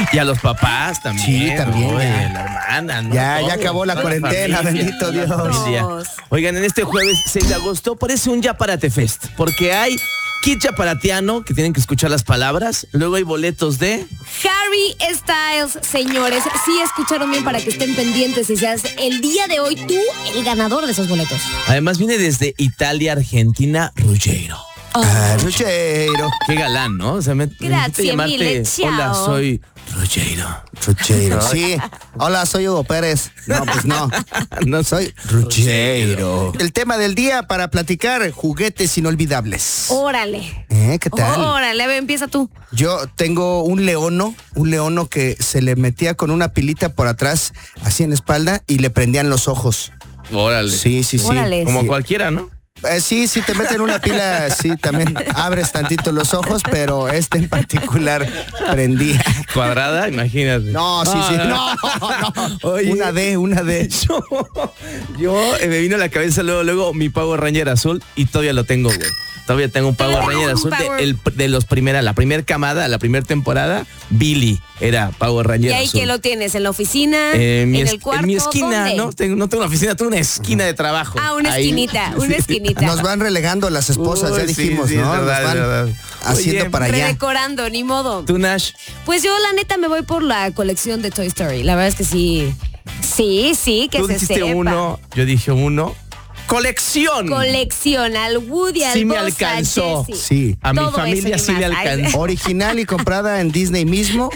Y a los papás también. Sí, también. Oye, Ya. la hermana, ¿no? Ya Todo, acabó la toda cuarentena, familia, bendito toda la Dios. familia. Oigan, en este jueves 6 de agosto parece un Ya Párate Fest, porque hay kit chaparatiano, que tienen que escuchar las palabras. Luego hay boletos de... Harry Styles, señores. Sí, escucharon bien para que estén pendientes y seas el día de hoy tú el ganador de esos boletos. Además viene desde Italia, Argentina, Ruggiero. Ruggiero. Qué galán, ¿no? O sea, Grazie mille, ciao. Hola, soy Ruggiero. Ruggiero. Sí. Hola, soy Hugo Pérez. No, pues no. No Soy Ruggiero. El tema del día para platicar, juguetes inolvidables. Órale. ¿Qué tal? Órale, a ver, empieza tú. Yo tengo un leono que se le metía con una pilita por atrás, así en la espalda, y le prendían los ojos. Órale. Sí. Órale. Como Sí. cualquiera, ¿no? Sí, si te meten una pila, sí, también abres tantito los ojos, pero este en particular prendía. Cuadrada, imagínate. No, sí. No. Oye. Una D. Yo me vino a la cabeza luego mi Power Ranger azul y todavía lo tengo, güey. Todavía tengo un Power Ranger azul de la primera camada, la primera temporada. Billy era Power Ranger ¿Y ahí azul. qué lo tienes? ¿En la oficina? En el cuarto? En mi esquina, ¿Dónde? no tengo una oficina, tengo una esquina de trabajo. Ah, una Ahí. esquinita, una esquinita. Nos van relegando las esposas, ya Uy, sí, dijimos, sí, ¿no? es verdad, Nos van es verdad. haciendo Oye, para allá. Redecorando, ni modo. ¿Tú, Nash? Pues yo la neta me voy por la colección de Toy Story. La verdad es que sí. Sí, que Tú se dijiste sepa. uno, yo dije uno. ¡Colección! Colección al Woody, al Sí me Buzz, alcanzó. a Jessie. Sí. A mi Todo familia eso y sí me más. Ay, alcanzó. Original y comprada en Disney mismo,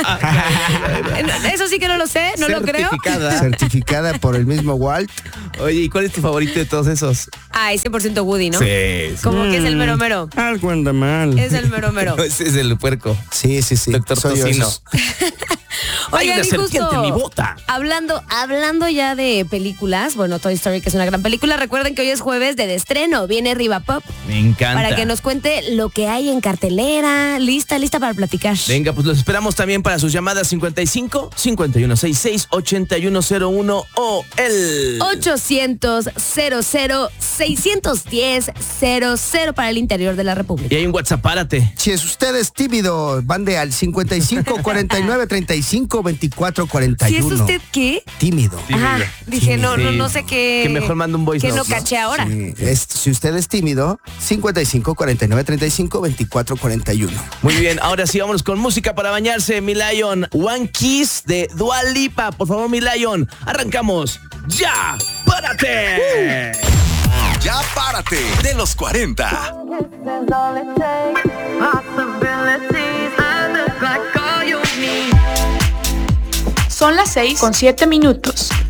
Eso sí que no lo sé, no lo creo. Certificada. certificada por el mismo Walt. Oye, ¿y cuál es tu favorito de todos esos? Ay, 100% Woody, ¿no? Sí. Como que es el mero mero. Algo anda mal. Es el mero mero. Ese es el puerco. Sí. Doctor Soy yo Tocino. esos. Hay una y serpiente en mi bota. Hablando ya de películas, bueno, Toy Story, que es una gran película, recuerden que hoy es jueves de estreno, viene Riva Pop, Me encanta. para que nos cuente lo que hay en cartelera, lista para platicar. Venga, pues los esperamos también para sus llamadas 55 5166 8101 o el 800 00 610 00 para el interior de la República. Y hay un WhatsApp, párate. Si es usted es tímido, mande al 55 49 35 24 41. ¿Si es usted qué? Tímido. Ajá, dije, Sí. no sé qué. Que mejor mande un voice Que no note, ¿no? caché ahora. Sí, si usted es tímido, 55 49 35 24 41. Muy bien, ahora sí, vámonos con música para bañarse, mi Lion. One Kiss de Dua Lipa. Por favor, mi Lion, arrancamos. ¡Ya! ¡Párate! Ya párate de los 40. Son las 6:07.